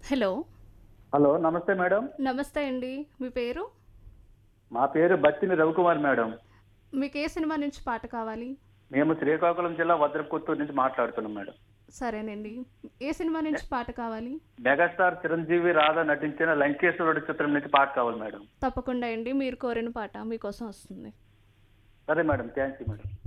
Hello. Hello. నమస్తే madam. నమస్తే అండి. మీ పేరు? మా పేరు బత్తిని రవికుమార్ మేడం. మీకే సినిమా నుంచి పాట కావాలి? మేము శ్రీకాకుళం జిల్లా వజ్రపుకొత్తూరు నుంచి మాట్లాడుతున్నాం మేడం. సరేనండి. ఏ సినిమా నుంచి పాట కావాలి? మెగాస్టార్ చిరంజీవి రాధ నటించిన లంకేశ్వరుడు చిత్రం నుంచి పాట కావాలి మేడం. తప్పకుండా అండి. మీరు కోరిన పాట మీకోసం వస్తుంది. సరే మేడం. Thank you madam.